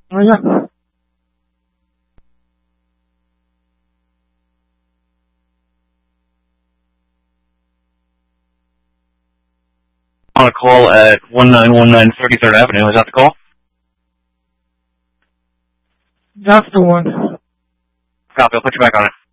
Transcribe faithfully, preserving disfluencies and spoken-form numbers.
Oh, yeah. On a call at one nine one nine thirty-third Avenue. Is that the call? That's the one. Copy. I'll put you back on it.